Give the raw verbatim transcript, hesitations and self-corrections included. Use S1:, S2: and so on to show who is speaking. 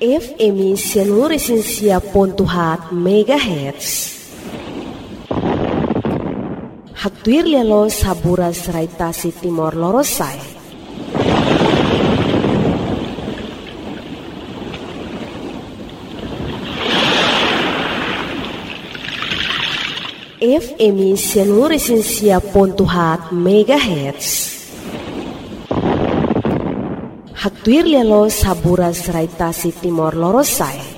S1: F M seluruh Indonesia pontuhat megahertz. Haktuir lelo sabura seraitasi Timor Lorosai. F M seluruh Indonesia pontuhat megahertz. Haktuir lelo sabura seraitasi Timor Lorosai.